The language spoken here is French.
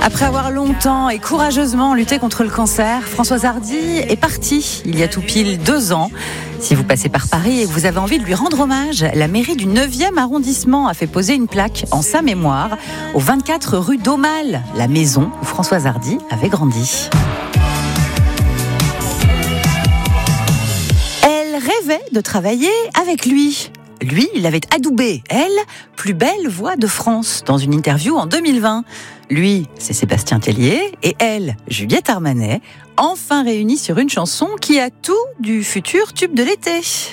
Après avoir longtemps et courageusement lutté contre le cancer, Françoise Hardy est partie il y a tout pile 2 ans. Si vous passez par Paris et que vous avez envie de lui rendre hommage, la mairie du 9e arrondissement a fait poser une plaque en sa mémoire au 24 rue d'Aumale, la maison où Françoise Hardy avait grandi. Elle rêvait de travailler avec lui. Lui, il avait adoubé, elle, plus belle voix de France, dans une interview en 2020. Lui, c'est Sébastien Tellier, et elle, Juliette Armanet, enfin réunis sur une chanson qui a tout du futur tube de l'été.